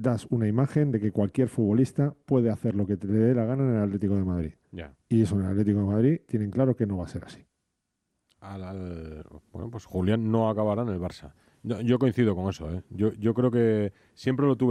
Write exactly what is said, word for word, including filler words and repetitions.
das una imagen de que cualquier futbolista puede hacer lo que te dé la gana en el Atlético de Madrid. Ya. Y eso en el Atlético de Madrid tienen claro que no va a ser así. Al, al- bueno, pues Julián no acabará en el Barça. No, yo coincido con eso, ¿eh? Yo, yo creo que siempre lo tuve